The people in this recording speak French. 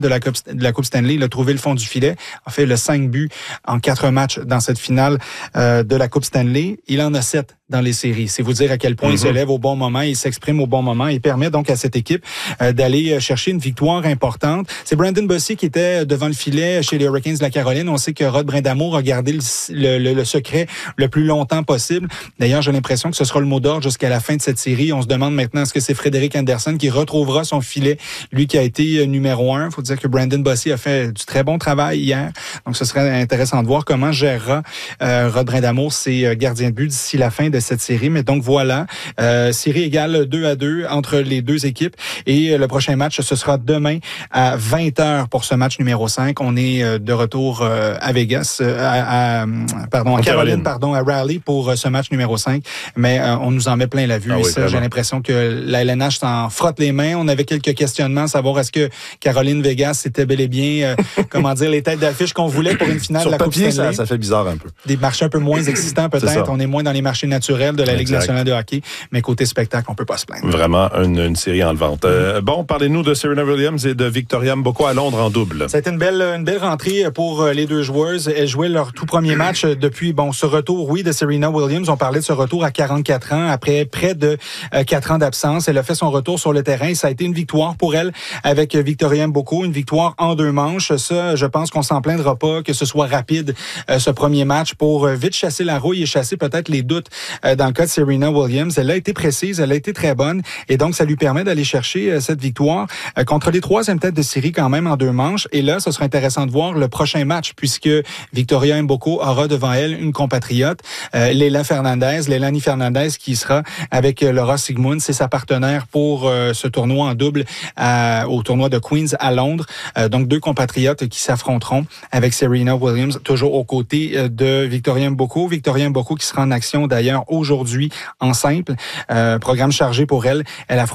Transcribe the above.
de la Coupe Stanley. Il a trouvé le fond du filet, a fait le 5 buts en 4 matchs dans cette finale de la Coupe Stanley. Il en a 7 dans les séries. C'est vous dire à quel point il se lève au bon moment, il s'exprime au bon moment. Il permet donc à cette équipe d'aller chercher une victoire importante. C'est Brandon Bossy qui était devant le filet chez les Hurricanes de la Caroline. On sait que Rod Brindamour a gardé le secret le plus longtemps possible. D'ailleurs, j'ai l'impression que ce sera le mot d'ordre jusqu'à la fin de cette série. On se demande maintenant est-ce que c'est Frédéric Anderson qui retrouvera son filet, lui qui a été numéro 1. Il faut dire que Brandon Bossy a fait du très bon travail hier. Donc, ce serait intéressant de voir comment gérera Rod Brindamour ses gardiens de but d'ici la fin de cette série. Mais donc, voilà, série égale 2-2 entre les deux équipes. Et le prochain match, ce sera demain à 20h pour ce match numéro 5. On est de retour à Vegas, à Caroline, à Raleigh pour ce match numéro 5. Mais on nous en met plein la vue. Et ça, j'ai l'impression que la LNH s'en frotte les mains. On avait quelques questionnements à savoir est-ce que Caroline-Vegas, c'était bel et bien, les têtes d'affiche qu'on voulait pour une finale de la Coupe Stanley. Ça fait bizarre un peu. Des marchés un peu moins excitants peut-être. On est moins dans les marchés naturels de la Ligue nationale de hockey. Mais côté spectacle, on peut pas se plaindre. Vraiment une série enlevante. Bon, parlez-nous de Serena Williams et de Victoria Mboko à Londres en double. Ça a été une belle rentrée pour les deux joueuses. Elles jouaient leur tout premier match depuis ce retour, de Serena Williams. On parlait de ce retour à 44 ans, après près de 4 ans d'absence. Elle a fait son retour sur le terrain. Ça a été une victoire pour elle avec Victoria Mboko, une victoire en 2 manches. Ça, je pense qu'on s'en plaindra pas que ce soit rapide, ce premier match, pour vite chasser la rouille et chasser peut-être les doutes dans le cas de Serena Williams. Elle a été précise, elle a été très bonne et donc ça lui permet d'aller chercher cette victoire contre les 3e têtes de série quand même en 2 manches. Et là, ce sera intéressant de voir le prochain match puisque Victoria Mboko aura devant elle une compatriote, Leilani Fernandez qui sera avec Laura Sigmund. C'est sa partenaire pour ce tournoi en double au tournoi de Queens à Londres. Donc 2 compatriotes qui s'affronteront avec Serena Williams, toujours aux côtés de Victoria Mboko. Victoria Mboko qui sera en action d'ailleurs aujourd'hui en simple. Programme chargé pour elle. Elle